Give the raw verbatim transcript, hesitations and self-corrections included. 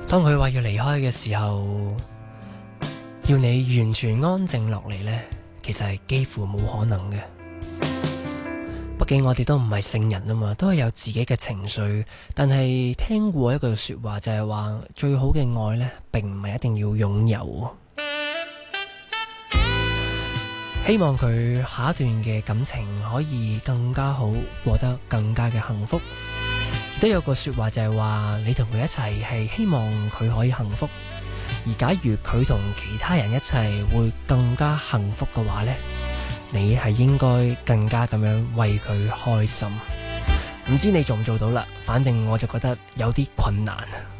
當佢話要離開嘅時候，要你完全安靜落嚟呢，其實係幾乎冇可能嘅。畢竟我哋都唔係聖人啊嘛，都係有自己嘅情緒。但係聽過一句說話就係話，最好嘅愛呢，並唔係一定要擁有。希望佢下一段嘅感情可以更加好，過得更加嘅幸福。亦都有個說話就係話，你同佢一齊係希望佢可以幸福，而假如佢同其他人一齊會更加幸福嘅話呢，你係應該更加咁樣為佢開心。唔知你做唔做到啦，反正我就覺得有啲困難。